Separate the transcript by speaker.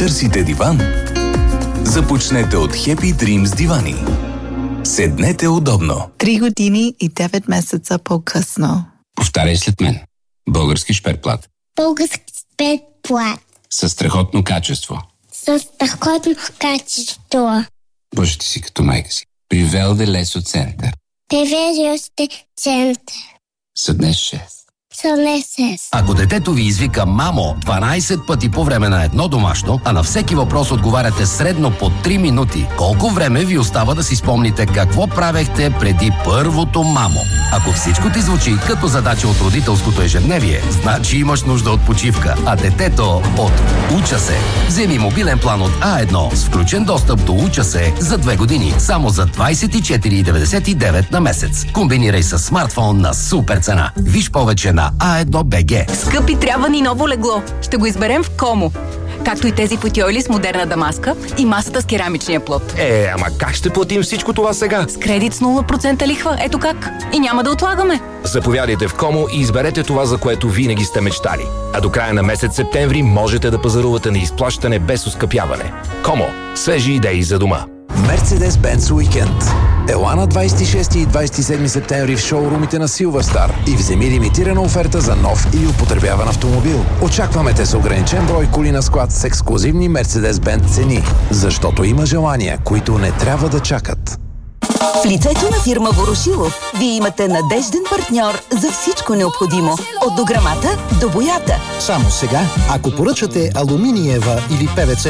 Speaker 1: Търсите диван? Започнете от Happy Dreams дивани. Седнете удобно.
Speaker 2: 3 години и 9 месеца по-късно.
Speaker 3: Повтаряй след мен. Български шперплат.
Speaker 4: Български шперплат.
Speaker 3: Със страхотно качество.
Speaker 4: Със страхотно качество.
Speaker 3: Боже, ти си като майка си. При Велде Лесо Център.
Speaker 4: Тевериосте център.
Speaker 3: Съднес 6.
Speaker 5: Ако детето ви извика мамо 12 пъти по време на едно домашно, а на всеки въпрос отговаряте средно по 3 минути, колко време ви остава да си спомните какво правехте преди първото мамо? Ако всичко ти звучи като задача от родителското ежедневие, значи имаш нужда от почивка, а детето от Уча се. Вземи мобилен план от А1 с включен достъп до Уча се за 2 години, само за 24,99 на месец. Комбинирай с смартфон на супер цена. Виж повече на A1BG.
Speaker 6: Скъпи, трябва ни ново легло. Ще го изберем в Комо. Както и тези футиойли с модерна дамаска и масата с керамичния плод.
Speaker 7: Ама как ще платим всичко това сега?
Speaker 6: С кредит с 0% лихва. Ето как. И няма да отлагаме.
Speaker 7: Заповядайте в Комо и изберете това, за което винаги сте мечтали. А до края на месец септември можете да пазарувате на изплащане без оскъпяване. Комо. Свежи идеи за дома.
Speaker 8: Mercedes-Benz Weekend. Ела на 26 и 27 септември в шоурумите на Силверстар и вземи лимитирана оферта за нов или употребяван автомобил. Очакваме те с ограничен брой коли на склад с ексклузивни Mercedes-Benz цени, защото има желания, които не трябва да чакат.
Speaker 9: В лицето на фирма Ворошилов вие имате надежден партньор за всичко необходимо. От дограмата до боята.
Speaker 10: Само сега, ако поръчате алуминиева или ПВЦ